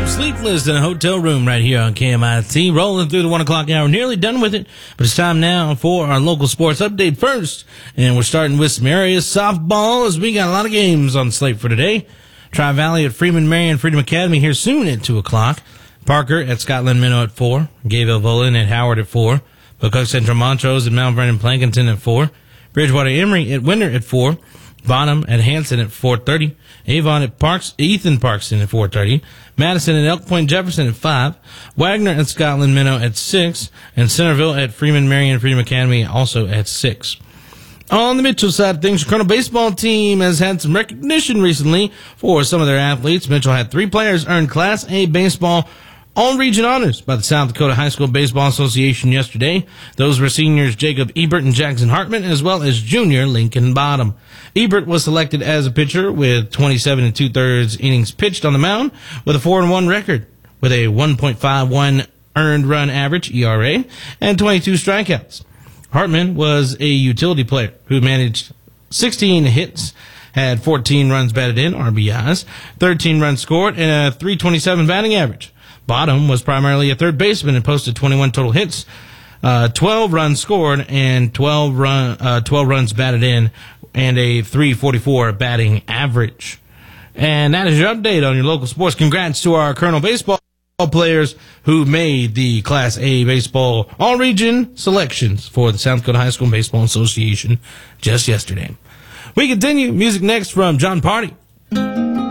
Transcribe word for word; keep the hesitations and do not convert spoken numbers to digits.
Sleepless in a hotel room right here on K M I T, rolling through the one o'clock hour. Nearly done with it, but it's time now for our local sports update first. And we're starting with some area softball as we got a lot of games on the slate for today. Tri-Valley at Freeman Marion Freedom Academy here soon at two o'clock. Parker at Scotland Minnow at four. Gayville Volin at Howard at four. Bocook Central Montrose at Mount Vernon Plankinton at four. Bridgewater Emory at Winter at four. Bonham at Hanson at four thirty. Avon at Parks, Ethan Parkston at four thirty. Madison at Elk Point Jefferson at five. Wagner at Scotland Minnow at six. And Centerville at Freeman Marion Freedom Academy also at six. On the Mitchell side of things, the Colonel baseball team has had some recognition recently for some of their athletes. Mitchell had three players earn Class A baseball all-region honors by the South Dakota High School Baseball Association yesterday. Those were seniors Jacob Ebert and Jackson Hartman, as well as junior Lincoln Bottom. Ebert was selected as a pitcher with twenty-seven and two-thirds innings pitched on the mound with a four and one record, with a one point five one earned run average, E R A, and twenty-two strikeouts. Hartman was a utility player who managed sixteen hits, had fourteen runs batted in, R B Is, thirteen runs scored, and a three twenty-seven batting average. Bottom was primarily a third baseman and posted twenty-one total hits, uh, twelve runs scored, and twelve run, uh, twelve runs batted in, and a three forty-four batting average. And that is your update on your local sports. Congrats to our Colonel baseball players who made the Class A baseball all-region selections for the South Dakota High School Baseball Association just yesterday. We continue. Music next from John Party.